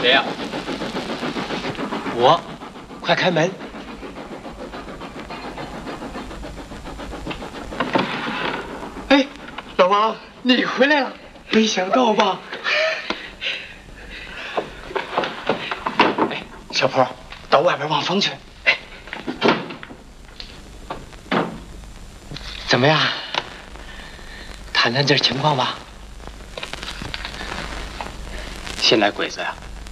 谁呀？ 我，快开门！哎，老王，你回来了，没想到吧？哎，小坡，到外边望风去。哎，怎么样？谈谈这情况吧。 现在鬼子呀，